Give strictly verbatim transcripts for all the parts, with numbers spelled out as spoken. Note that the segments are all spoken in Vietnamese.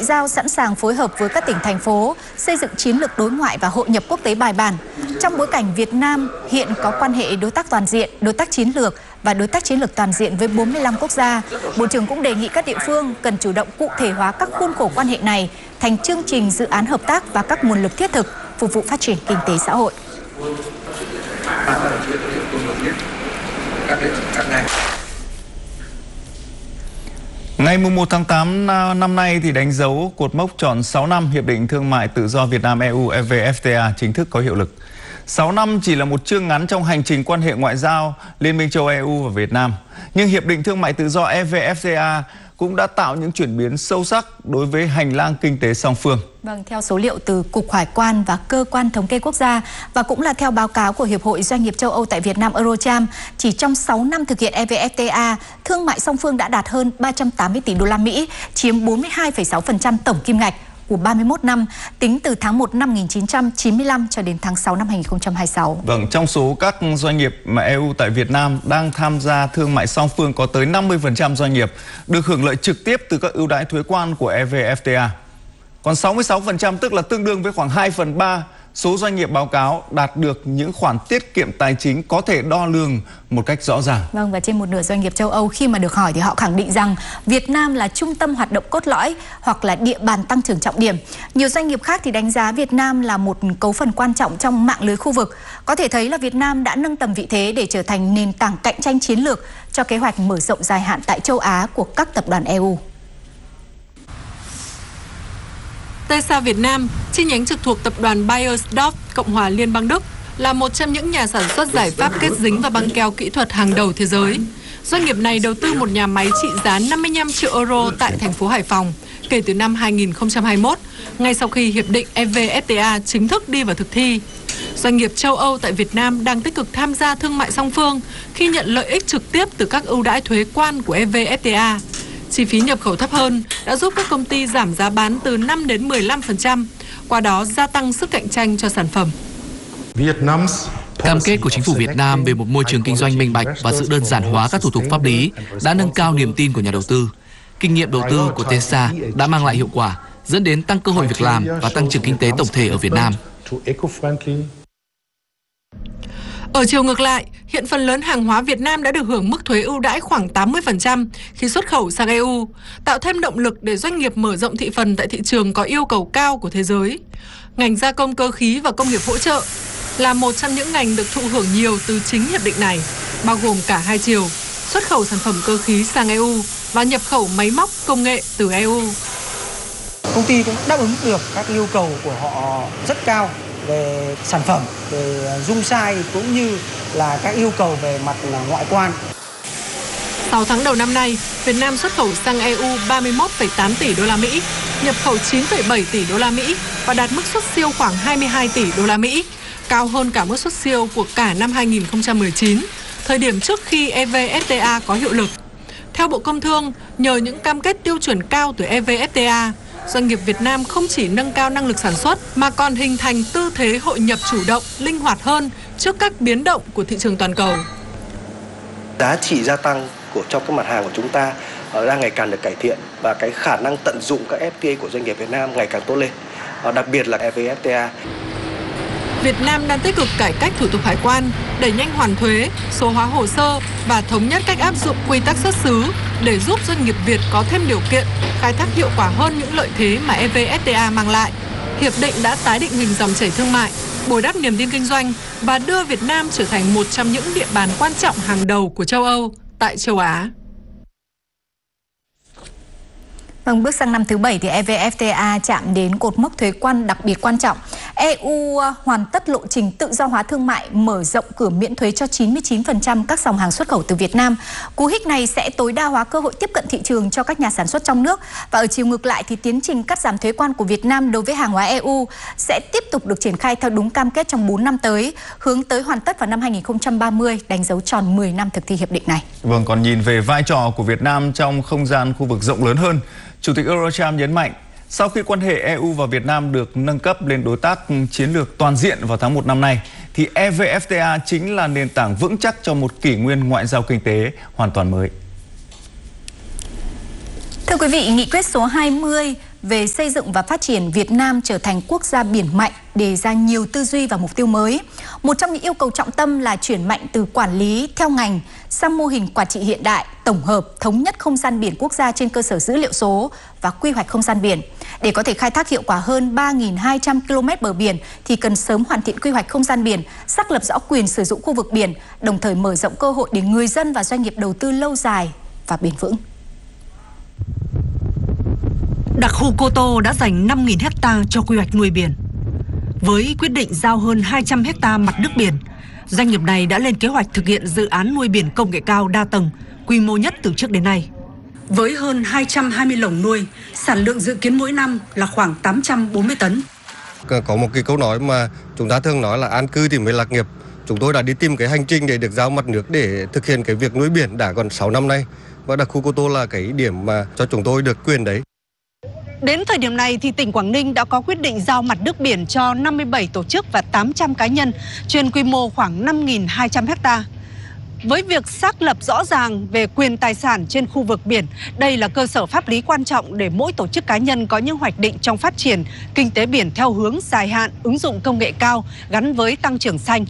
Ngoại giao sẵn sàng phối hợp với các tỉnh, thành phố xây dựng chiến lược đối ngoại và hội nhập quốc tế bài bản. Trong bối cảnh Việt Nam hiện có quan hệ đối tác toàn diện, đối tác chiến lược và đối tác chiến lược toàn diện với bốn mươi lăm quốc gia, Bộ trưởng cũng đề nghị các địa phương cần chủ động cụ thể hóa các khuôn khổ quan hệ này thành chương trình dự án hợp tác và các nguồn lực thiết thực phục vụ phát triển kinh tế xã hội. Ngày mùng một tháng tám năm nay thì đánh dấu cột mốc tròn sáu năm Hiệp định Thương mại Tự do Việt Nam-e u E V F T A chính thức có hiệu lực. sáu năm chỉ là một chương ngắn trong hành trình quan hệ ngoại giao Liên minh châu Âu E U và Việt Nam. Nhưng Hiệp định Thương mại Tự do E V F T A cũng đã tạo những chuyển biến sâu sắc đối với hành lang kinh tế song phương. Vâng, theo số liệu từ Cục Hải quan và Cơ quan Thống kê Quốc gia và cũng là theo báo cáo của Hiệp hội Doanh nghiệp châu Âu tại Việt Nam Eurocharm, chỉ trong sáu năm thực hiện E V F T A, thương mại song phương đã đạt hơn ba trăm tám mươi tỷ đô la Mỹ, chiếm bốn mươi hai phẩy sáu phần trăm tổng kim ngạch của ba mươi mốt năm, tính từ tháng một năm một nghìn chín trăm chín mươi lăm cho đến tháng sáu năm hai nghìn không trăm hai mươi sáu. Vâng, trong số các doanh nghiệp mà E U tại Việt Nam đang tham gia thương mại song phương có tới năm mươi phần trăm doanh nghiệp được hưởng lợi trực tiếp từ các ưu đãi thuế quan của E V F T A. Còn sáu mươi sáu phần trăm, tức là tương đương với khoảng hai phần ba số doanh nghiệp báo cáo đạt được những khoản tiết kiệm tài chính có thể đo lường một cách rõ ràng. Vâng, và trên một nửa doanh nghiệp châu Âu khi mà được hỏi thì họ khẳng định rằng Việt Nam là trung tâm hoạt động cốt lõi hoặc là địa bàn tăng trưởng trọng điểm. Nhiều doanh nghiệp khác thì đánh giá Việt Nam là một cấu phần quan trọng trong mạng lưới khu vực. Có thể thấy là Việt Nam đã nâng tầm vị thế để trở thành nền tảng cạnh tranh chiến lược cho kế hoạch mở rộng dài hạn tại châu Á của các tập đoàn E U. tê ét a Việt Nam, chi nhánh trực thuộc tập đoàn Beiersdorf, Cộng hòa Liên bang Đức, là một trong những nhà sản xuất giải pháp kết dính và băng keo kỹ thuật hàng đầu thế giới. Doanh nghiệp này đầu tư một nhà máy trị giá năm mươi lăm triệu euro tại thành phố Hải Phòng kể từ năm hai nghìn không trăm hai mươi mốt, ngay sau khi Hiệp định E V F T A chính thức đi vào thực thi. Doanh nghiệp châu Âu tại Việt Nam đang tích cực tham gia thương mại song phương khi nhận lợi ích trực tiếp từ các ưu đãi thuế quan của E V F T A. Chi phí nhập khẩu thấp hơn đã giúp các công ty giảm giá bán từ năm đến mười lăm phần trăm, qua đó gia tăng sức cạnh tranh cho sản phẩm. Cam kết của chính phủ Việt Nam về một môi trường kinh doanh minh bạch và sự đơn giản hóa các thủ tục pháp lý đã nâng cao niềm tin của nhà đầu tư. Kinh nghiệm đầu tư của tê ét a đã mang lại hiệu quả, dẫn đến tăng cơ hội việc làm và tăng trưởng kinh tế tổng thể ở Việt Nam. Ở chiều ngược lại, hiện phần lớn hàng hóa Việt Nam đã được hưởng mức thuế ưu đãi khoảng tám mươi phần trăm khi xuất khẩu sang E U, tạo thêm động lực để doanh nghiệp mở rộng thị phần tại thị trường có yêu cầu cao của thế giới. Ngành gia công cơ khí và công nghiệp hỗ trợ là một trong những ngành được thụ hưởng nhiều từ chính hiệp định này, bao gồm cả hai chiều, xuất khẩu sản phẩm cơ khí sang E U và nhập khẩu máy móc công nghệ từ E U. Công ty cũng đáp ứng được các yêu cầu của họ rất cao về sản phẩm, về dung sai cũng như là các yêu cầu về mặt ngoại quan. sáu tháng đầu năm nay, Việt Nam xuất khẩu sang E U ba mươi mốt phẩy tám tỷ đô la Mỹ, nhập khẩu chín phẩy bảy tỷ đô la Mỹ và đạt mức xuất siêu khoảng hai mươi hai tỷ đô la Mỹ, cao hơn cả mức xuất siêu của cả năm hai nghìn không trăm mười chín, thời điểm trước khi E V F T A có hiệu lực. Theo Bộ Công Thương, nhờ những cam kết tiêu chuẩn cao từ E V F T A, doanh nghiệp Việt Nam không chỉ nâng cao năng lực sản xuất mà còn hình thành tư thế hội nhập chủ động, linh hoạt hơn trước các biến động của thị trường toàn cầu. Giá trị gia tăng của trong các mặt hàng của chúng ta đang ngày càng được cải thiện và cái khả năng tận dụng các F T A của doanh nghiệp Việt Nam ngày càng tốt lên, đặc biệt là E V F T A. Việt Nam đang tích cực cải cách thủ tục hải quan, đẩy nhanh hoàn thuế, số hóa hồ sơ và thống nhất cách áp dụng quy tắc xuất xứ để giúp doanh nghiệp Việt có thêm điều kiện khai thác hiệu quả hơn những lợi thế mà E V F T A mang lại. Hiệp định đã tái định hình dòng chảy thương mại, bồi đắp niềm tin kinh doanh và đưa Việt Nam trở thành một trong những địa bàn quan trọng hàng đầu của châu Âu tại châu Á. Vâng, bước sang năm thứ bảy thì E V F T A chạm đến cột mốc thuế quan đặc biệt quan trọng. E U hoàn tất lộ trình tự do hóa thương mại, mở rộng cửa miễn thuế cho chín mươi chín phần trăm các dòng hàng xuất khẩu từ Việt Nam. Cú hích này sẽ tối đa hóa cơ hội tiếp cận thị trường cho các nhà sản xuất trong nước. Và ở chiều ngược lại thì tiến trình cắt giảm thuế quan của Việt Nam đối với hàng hóa E U sẽ tiếp tục được triển khai theo đúng cam kết trong bốn năm tới, hướng tới hoàn tất vào năm hai nghìn không trăm ba mươi, đánh dấu tròn mười năm thực thi hiệp định này. Vâng, còn nhìn về vai trò của Việt Nam trong không gian khu vực rộng lớn hơn, Chủ tịch Eurocharm nhấn mạnh, sau khi quan hệ E U và Việt Nam được nâng cấp lên đối tác chiến lược toàn diện vào tháng một năm nay, thì E V F T A chính là nền tảng vững chắc cho một kỷ nguyên ngoại giao kinh tế hoàn toàn mới. Thưa quý vị, nghị quyết số hai mươi về xây dựng và phát triển Việt Nam trở thành quốc gia biển mạnh, đề ra nhiều tư duy và mục tiêu mới. Một trong những yêu cầu trọng tâm là chuyển mạnh từ quản lý theo ngành sang mô hình quản trị hiện đại, tổng hợp, thống nhất không gian biển quốc gia trên cơ sở dữ liệu số và quy hoạch không gian biển. Để có thể khai thác hiệu quả hơn ba nghìn hai trăm ki lô mét bờ biển thì cần sớm hoàn thiện quy hoạch không gian biển, xác lập rõ quyền sử dụng khu vực biển, đồng thời mở rộng cơ hội để người dân và doanh nghiệp đầu tư lâu dài và bền vững. Đặc khu Cô Tô đã dành năm nghìn hecta cho quy hoạch nuôi biển. Với quyết định giao hơn hai trăm hecta mặt nước biển, doanh nghiệp này đã lên kế hoạch thực hiện dự án nuôi biển công nghệ cao đa tầng, quy mô nhất từ trước đến nay. Với hơn hai trăm hai mươi lồng nuôi, sản lượng dự kiến mỗi năm là khoảng tám trăm bốn mươi tấn. Có một cái câu nói mà chúng ta thường nói là an cư thì mới lạc nghiệp. Chúng tôi đã đi tìm cái hành trình để được giao mặt nước để thực hiện cái việc nuôi biển đã còn sáu năm nay. Và đặc khu Cô Tô là cái điểm mà cho chúng tôi được quyền đấy. Đến thời điểm này thì tỉnh Quảng Ninh đã có quyết định giao mặt nước biển cho năm mươi bảy tổ chức và tám trăm cá nhân trên quy mô khoảng năm nghìn hai trăm hecta. Với việc xác lập rõ ràng về quyền tài sản trên khu vực biển, đây là cơ sở pháp lý quan trọng để mỗi tổ chức cá nhân có những hoạch định trong phát triển kinh tế biển theo hướng dài hạn, ứng dụng công nghệ cao gắn với tăng trưởng xanh.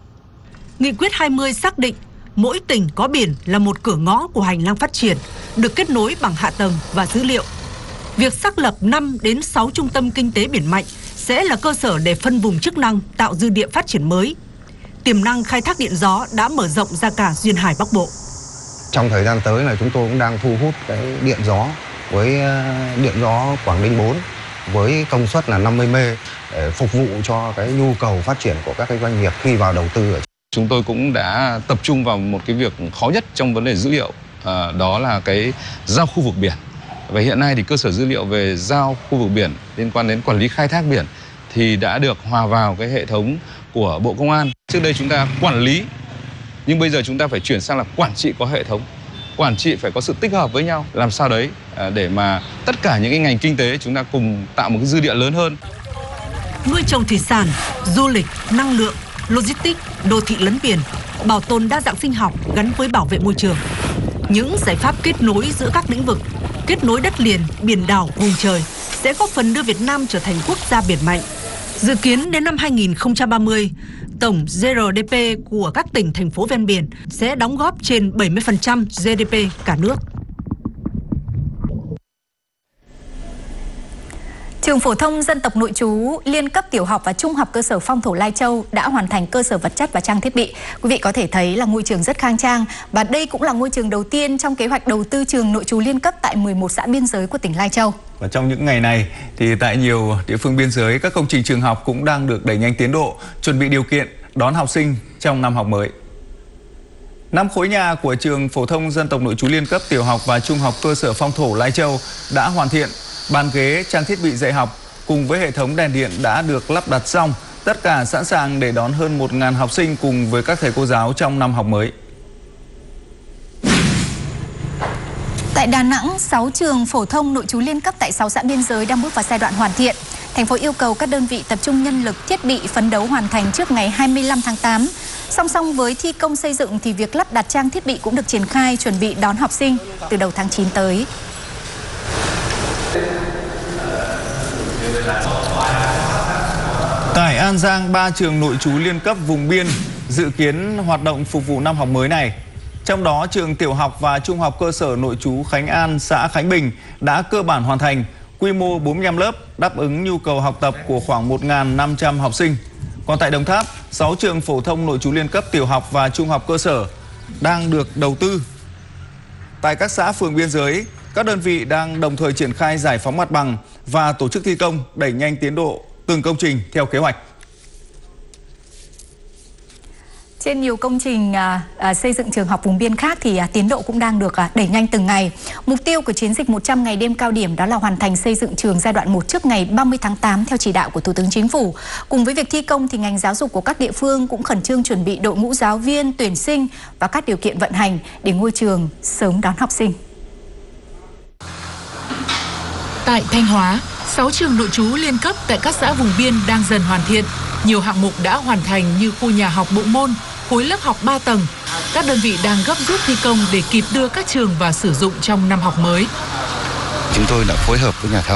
Nghị quyết hai mươi xác định mỗi tỉnh có biển là một cửa ngõ của hành lang phát triển, được kết nối bằng hạ tầng và dữ liệu. Việc xác lập năm đến sáu trung tâm kinh tế biển mạnh sẽ là cơ sở để phân vùng chức năng, tạo dư địa phát triển mới. Tiềm năng khai thác điện gió đã mở rộng ra cả duyên hải Bắc Bộ. Trong thời gian tới là chúng tôi cũng đang thu hút cái điện gió với điện gió Quảng Ninh bốn với công suất là năm mươi mê để phục vụ cho cái nhu cầu phát triển của các cái doanh nghiệp khi vào đầu tư. Chúng tôi cũng đã tập trung vào một cái việc khó nhất trong vấn đề dữ liệu, à, đó là cái giao khu vực biển. Và hiện nay thì cơ sở dữ liệu về giao khu vực biển liên quan đến quản lý khai thác biển thì đã được hòa vào cái hệ thống của Bộ Công an. Trước đây chúng ta quản lý, nhưng bây giờ chúng ta phải chuyển sang là quản trị có hệ thống. Quản trị phải có sự tích hợp với nhau, làm sao đấy để mà tất cả những cái ngành kinh tế chúng ta cùng tạo một cái dư địa lớn hơn. Nuôi trồng thủy sản, du lịch, năng lượng, logistics, đô thị lấn biển, bảo tồn đa dạng sinh học gắn với bảo vệ môi trường. Những giải pháp kết nối giữa các lĩnh vực, kết nối đất liền, biển đảo, vùng trời sẽ góp phần đưa Việt Nam trở thành quốc gia biển mạnh. Dự kiến đến năm hai nghìn không trăm ba mươi, tổng giê rờ đê pê của các tỉnh, thành phố ven biển sẽ đóng góp trên bảy mươi phần trăm giê đê pê cả nước. Trường phổ thông dân tộc nội trú liên cấp tiểu học và trung học cơ sở Phong Thổ Lai Châu đã hoàn thành cơ sở vật chất và trang thiết bị. Quý vị có thể thấy là ngôi trường rất khang trang và đây cũng là ngôi trường đầu tiên trong kế hoạch đầu tư trường nội trú liên cấp tại mười một xã biên giới của tỉnh Lai Châu. Và trong những ngày này thì tại nhiều địa phương biên giới, các công trình trường học cũng đang được đẩy nhanh tiến độ, chuẩn bị điều kiện đón học sinh trong năm học mới. Năm khối nhà của trường phổ thông dân tộc nội trú liên cấp tiểu học và trung học cơ sở Phong Thổ Lai Châu đã hoàn thiện. Bàn ghế, trang thiết bị dạy học cùng với hệ thống đèn điện đã được lắp đặt xong, tất cả sẵn sàng để đón hơn một nghìn học sinh cùng với các thầy cô giáo trong năm học mới. Tại Đà Nẵng, sáu trường phổ thông nội trú liên cấp tại sáu xã biên giới đang bước vào giai đoạn hoàn thiện. Thành phố yêu cầu các đơn vị tập trung nhân lực, thiết bị phấn đấu hoàn thành trước ngày hai mươi lăm tháng tám. Song song với thi công xây dựng thì việc lắp đặt trang thiết bị cũng được triển khai chuẩn bị đón học sinh từ đầu tháng chín tới. Tại An Giang, ba trường nội trú liên cấp vùng biên dự kiến hoạt động phục vụ năm học mới này. Trong đó, trường tiểu học và trung học cơ sở nội trú Khánh An, xã Khánh Bình đã cơ bản hoàn thành, quy mô bốn mươi lăm lớp, đáp ứng nhu cầu học tập của khoảng một nghìn năm trăm học sinh. Còn tại Đồng Tháp, sáu trường phổ thông nội trú liên cấp tiểu học và trung học cơ sở đang được đầu tư. Tại các xã phường biên giới, các đơn vị đang đồng thời triển khai giải phóng mặt bằng và tổ chức thi công, đẩy nhanh tiến độ từng công trình theo kế hoạch. Trên nhiều công trình à, à, xây dựng trường học vùng biên khác thì à, tiến độ cũng đang được à, đẩy nhanh từng ngày. Mục tiêu của chiến dịch một trăm ngày đêm cao điểm đó là hoàn thành xây dựng trường giai đoạn một trước ngày ba mươi tháng tám theo chỉ đạo của Thủ tướng Chính phủ. Cùng với việc thi công thì ngành giáo dục của các địa phương cũng khẩn trương chuẩn bị đội ngũ giáo viên, tuyển sinh và các điều kiện vận hành để ngôi trường sớm đón học sinh. Tại Thanh Hóa, sáu trường nội trú liên cấp tại các xã vùng biên đang dần hoàn thiện. Nhiều hạng mục đã hoàn thành như khu nhà học bộ môn, khối lớp học ba tầng. Các đơn vị đang gấp rút thi công để kịp đưa các trường vào sử dụng trong năm học mới. Chúng tôi đã phối hợp với nhà thầu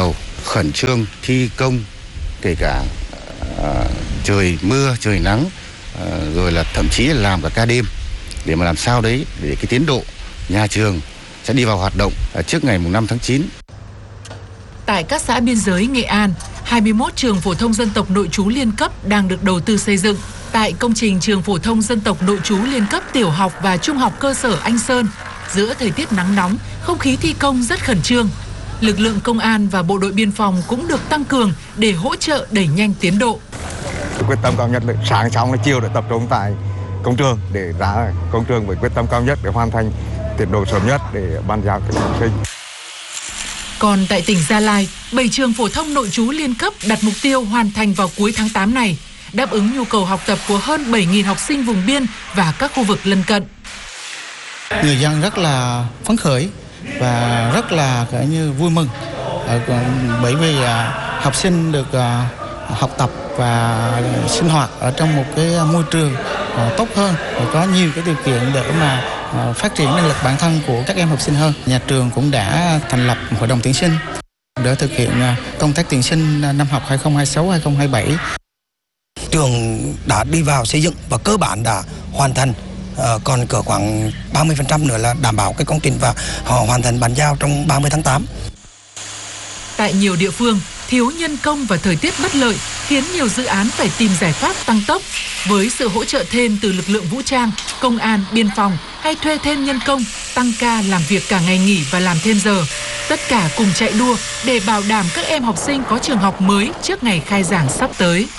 khẩn trương thi công, kể cả uh, trời mưa, trời nắng, uh, rồi là thậm chí là làm cả ca đêm để mà làm sao đấy để cái tiến độ nhà trường sẽ đi vào hoạt động uh, trước ngày mùng năm tháng chín. Tại các xã biên giới Nghệ An, hai mươi mốt trường phổ thông dân tộc nội trú liên cấp đang được đầu tư xây dựng. Tại công trình trường phổ thông dân tộc nội trú liên cấp tiểu học và trung học cơ sở Anh Sơn, giữa thời tiết nắng nóng, không khí thi công rất khẩn trương. Lực lượng công an và bộ đội biên phòng cũng được tăng cường để hỗ trợ đẩy nhanh tiến độ. Quyết tâm cao nhất là sáng xong là chiều để tập trung tại công trường để ra công trường với quyết tâm cao nhất để hoàn thành tiến độ sớm nhất để bàn giao các học sinh. Còn tại tỉnh Gia Lai, bảy trường phổ thông nội trú liên cấp đặt mục tiêu hoàn thành vào cuối tháng tám này, đáp ứng nhu cầu học tập của hơn bảy nghìn học sinh vùng biên và các khu vực lân cận. Người dân rất là phấn khởi và rất là kiểu như vui mừng bởi vì học sinh được học tập và sinh hoạt ở trong một cái môi trường tốt hơn và có nhiều cái điều kiện để mà phát triển năng lực bản thân của các em học sinh hơn. Nhà trường cũng đã thành lập hội đồng tuyển sinh để thực hiện công tác tuyển sinh năm học hai không hai sáu hai không hai bảy. Trường đã đi vào xây dựng và cơ bản đã hoàn thành, à, còn cỡ khoảng ba mươi phần trăm nữa là đảm bảo cái công trình và họ hoàn thành bàn giao trong ba mươi tháng tám. Tại nhiều địa phương, thiếu nhân công và thời tiết bất lợi khiến nhiều dự án phải tìm giải pháp tăng tốc. Với sự hỗ trợ thêm từ lực lượng vũ trang, công an, biên phòng hay thuê thêm nhân công, tăng ca làm việc cả ngày nghỉ và làm thêm giờ, tất cả cùng chạy đua để bảo đảm các em học sinh có trường học mới trước ngày khai giảng sắp tới.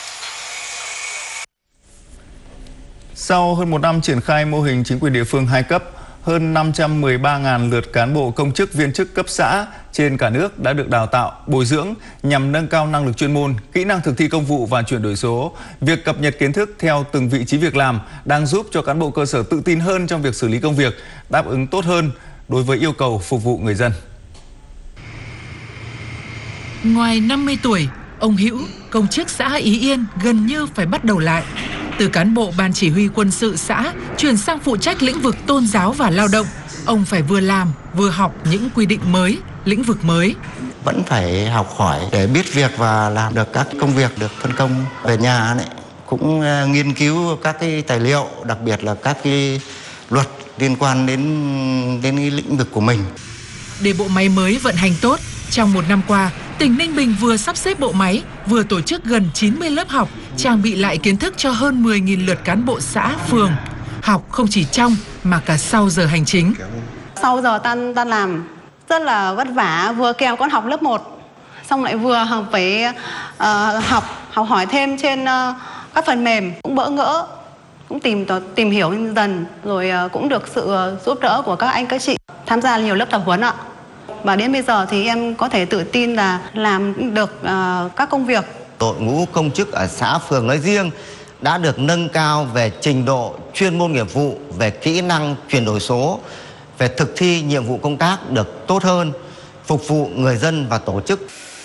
Sau hơn một năm triển khai mô hình chính quyền địa phương hai cấp, hơn năm trăm mười ba nghìn lượt cán bộ công chức viên chức cấp xã trên cả nước đã được đào tạo, bồi dưỡng nhằm nâng cao năng lực chuyên môn, kỹ năng thực thi công vụ và chuyển đổi số. Việc cập nhật kiến thức theo từng vị trí việc làm đang giúp cho cán bộ cơ sở tự tin hơn trong việc xử lý công việc, đáp ứng tốt hơn đối với yêu cầu phục vụ người dân. Ngoài năm mươi tuổi, ông Hữu, công chức xã Ý Yên gần như phải bắt đầu lại. Từ cán bộ ban chỉ huy quân sự xã chuyển sang phụ trách lĩnh vực tôn giáo và lao động, ông phải vừa làm vừa học những quy định mới, lĩnh vực mới. Vẫn phải học hỏi để biết việc và làm được các công việc được phân công. Về nhà này cũng nghiên cứu các cái tài liệu, đặc biệt là các cái luật liên quan đến đến cái lĩnh vực của mình. Để bộ máy mới vận hành tốt, trong một năm qua, tỉnh Ninh Bình vừa sắp xếp bộ máy, vừa tổ chức gần chín mươi lớp học, trang bị lại kiến thức cho hơn mười nghìn lượt cán bộ xã, phường. Học không chỉ trong mà cả sau giờ hành chính. Sau giờ tan tan làm rất là vất vả, vừa kèm con học lớp một, xong lại vừa học phải uh, học học hỏi thêm trên uh, các phần mềm, cũng bỡ ngỡ, cũng tìm tìm hiểu dần, rồi uh, cũng được sự uh, giúp đỡ của các anh các chị, tham gia nhiều lớp tập huấn ạ. Và đến bây giờ thì em có thể tự tin là làm được uh, các công việc. Đội ngũ công chức ở xã phường nói riêng đã được nâng cao về trình độ chuyên môn nghiệp vụ, về kỹ năng chuyển đổi số, về thực thi nhiệm vụ công tác được tốt hơn, phục vụ người dân và tổ chức.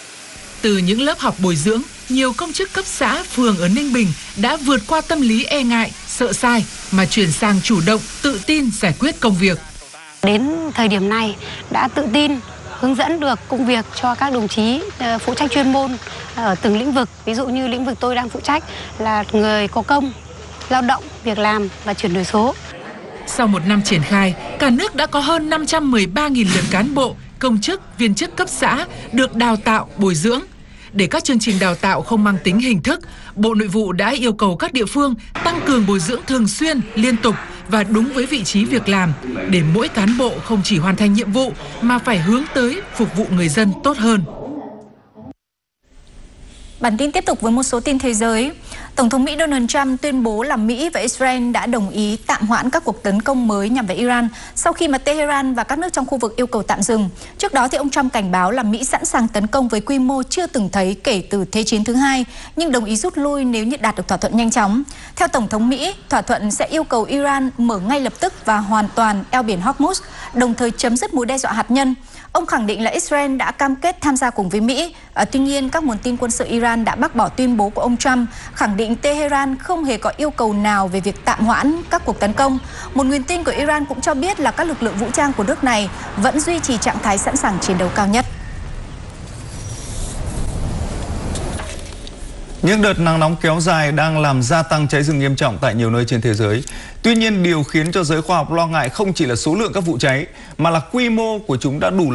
Từ những lớp học bồi dưỡng, nhiều công chức cấp xã, phường ở Ninh Bình đã vượt qua tâm lý e ngại, sợ sai mà chuyển sang chủ động, tự tin giải quyết công việc. Đến thời điểm này đã tự tin hướng dẫn được công việc cho các đồng chí phụ trách chuyên môn ở từng lĩnh vực. Ví dụ như lĩnh vực tôi đang phụ trách là người có công, lao động, việc làm và chuyển đổi số. Sau một năm triển khai, cả nước đã có hơn năm trăm mười ba nghìn lượt cán bộ, công chức, viên chức cấp xã được đào tạo, bồi dưỡng. Để các chương trình đào tạo không mang tính hình thức, Bộ Nội vụ đã yêu cầu các địa phương tăng cường bồi dưỡng thường xuyên, liên tục và đúng với vị trí việc làm, để mỗi cán bộ không chỉ hoàn thành nhiệm vụ mà phải hướng tới phục vụ người dân tốt hơn. Bản tin tiếp tục với một số tin thế giới. Tổng thống Mỹ Donald Trump tuyên bố là Mỹ và Israel đã đồng ý tạm hoãn các cuộc tấn công mới nhằm vào Iran sau khi mà Tehran và các nước trong khu vực yêu cầu tạm dừng. Trước đó thì ông Trump cảnh báo là Mỹ sẵn sàng tấn công với quy mô chưa từng thấy kể từ Thế chiến thứ hai, nhưng đồng ý rút lui nếu như đạt được thỏa thuận nhanh chóng. Theo Tổng thống Mỹ, thỏa thuận sẽ yêu cầu Iran mở ngay lập tức và hoàn toàn eo biển Hormuz, đồng thời chấm dứt mối đe dọa hạt nhân. Ông khẳng định là Israel đã cam kết tham gia cùng với Mỹ. À, tuy nhiên, các nguồn tin quân sự Iran đã bác bỏ tuyên bố của ông Trump, khẳng định Tehran không hề có yêu cầu nào về việc tạm hoãn các cuộc tấn công. Một nguồn tin của Iran cũng cho biết là các lực lượng vũ trang của nước này vẫn duy trì trạng thái sẵn sàng chiến đấu cao nhất. Những đợt nắng nóng kéo dài đang làm gia tăng cháy rừng nghiêm trọng tại nhiều nơi trên thế giới. Tuy nhiên, điều khiến cho giới khoa học lo ngại không chỉ là số lượng các vụ cháy, mà là quy mô của chúng đã đủ